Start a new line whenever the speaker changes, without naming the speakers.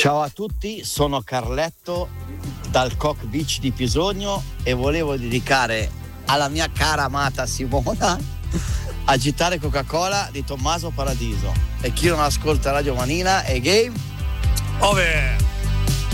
Ciao a tutti, sono Carletto dal Cock Beach di Pisogno e volevo dedicare alla mia cara amata Simona Agitare Coca-Cola di Tommaso Paradiso. E chi non ascolta Radio Manina è game
over.